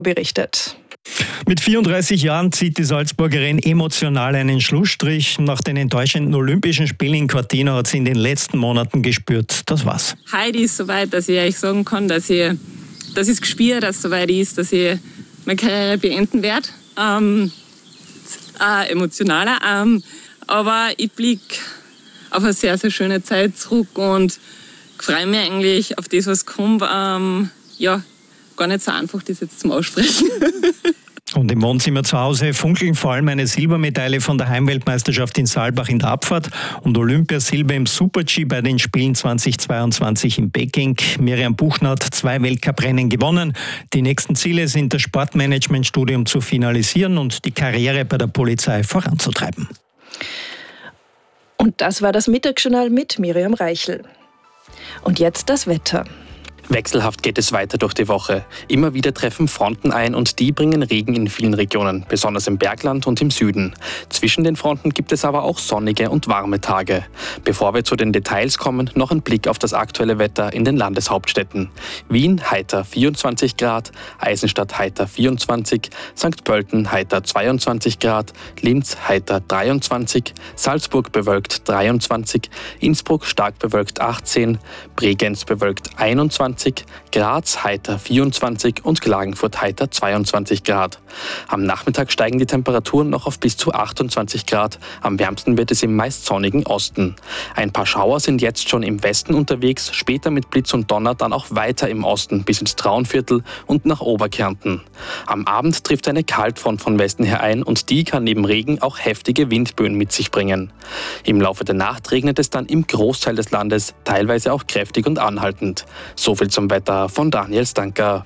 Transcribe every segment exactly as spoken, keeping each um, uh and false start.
berichtet. Mit vierunddreißig Jahren zieht die Salzburgerin emotional einen Schlussstrich. Nach den enttäuschenden Olympischen Spielen in Cortina hat sie in den letzten Monaten gespürt, das war's. Heute ist es soweit, dass ich euch sagen kann, dass ich, dass ich es gespürt, dass es soweit ist, dass ich meine Karriere beenden werde. Ähm, äh, emotionaler. Ähm, aber ich blicke auf eine sehr, sehr schöne Zeit zurück und freue mich eigentlich auf das, was kommt. Ähm, ja, gar nicht so einfach, das jetzt zum Aussprechen. Und im Wohnzimmer zu Hause funkeln vor allem eine Silbermedaille von der Heimweltmeisterschaft in Saalbach in der Abfahrt und Olympiasilber im Super-G bei den Spielen zweitausendzweiundzwanzig in Peking. Miriam Buchner hat zwei Weltcuprennen gewonnen. Die nächsten Ziele sind, das Sportmanagementstudium zu finalisieren und die Karriere bei der Polizei voranzutreiben. Und das war das Mittagsjournal mit Miriam Reichel. Und jetzt das Wetter. Wechselhaft geht es weiter durch die Woche. Immer wieder treffen Fronten ein und die bringen Regen in vielen Regionen, besonders im Bergland und im Süden. Zwischen den Fronten gibt es aber auch sonnige und warme Tage. Bevor wir zu den Details kommen, noch ein Blick auf das aktuelle Wetter in den Landeshauptstädten. Wien heiter vierundzwanzig Grad, Eisenstadt heiter vierundzwanzig, Sankt Pölten heiter zweiundzwanzig Grad, Linz heiter dreiundzwanzig, Salzburg bewölkt dreiundzwanzig, Innsbruck stark bewölkt achtzehn, Bregenz bewölkt einundzwanzig, Graz heiter vierundzwanzig und Klagenfurt heiter zweiundzwanzig Grad. Am Nachmittag steigen die Temperaturen noch auf bis zu achtundzwanzig Grad. Am wärmsten wird es im meist sonnigen Osten. Ein paar Schauer sind jetzt schon im Westen unterwegs, später mit Blitz und Donner dann auch weiter im Osten bis ins Traunviertel und nach Oberkärnten. Am Abend trifft eine Kaltfront von Westen her ein und die kann neben Regen auch heftige Windböen mit sich bringen. Im Laufe der Nacht regnet es dann im Großteil des Landes, teilweise auch kräftig und anhaltend. So viel zum Wetter von Daniel Stanker.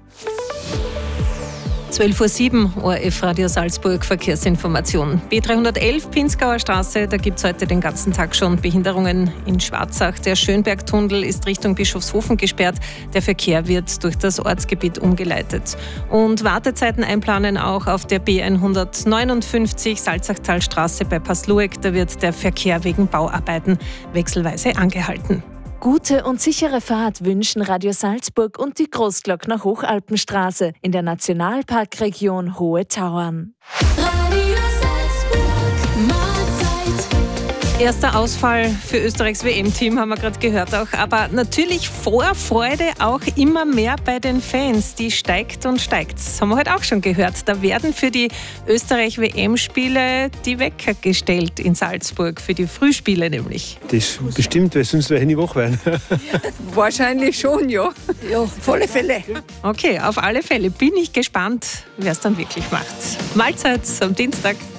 zwölf Uhr sieben, O R F Radio Salzburg, Verkehrsinformation. B dreihundertelf, Pinzgauer Straße, da gibt es heute den ganzen Tag schon Behinderungen in Schwarzach. Der Schönbergtunnel ist Richtung Bischofshofen gesperrt. Der Verkehr wird durch das Ortsgebiet umgeleitet. Und Wartezeiten einplanen auch auf der B hundertneunundfünfzig, Salzachtalstraße bei Paslueck. Da wird der Verkehr wegen Bauarbeiten wechselweise angehalten. Gute und sichere Fahrt wünschen Radio Salzburg und die Großglockner Hochalpenstraße in der Nationalparkregion Hohe Tauern. Radio Salzburg, Mahlzeit. Erster Ausfall für Österreichs W M-Team, haben wir gerade gehört auch. Aber natürlich Vorfreude auch immer mehr bei den Fans. Die steigt und steigt. Das haben wir heute auch schon gehört. Da werden für die Österreich-W M-Spiele die Wecker gestellt in Salzburg. Für die Frühspiele nämlich. Das bestimmt, weil sonst werde ich nicht wach werden. Wahrscheinlich schon, ja. Ja, auf alle Fälle. Okay, auf alle Fälle bin ich gespannt, wer es dann wirklich macht. Mahlzeit am Dienstag.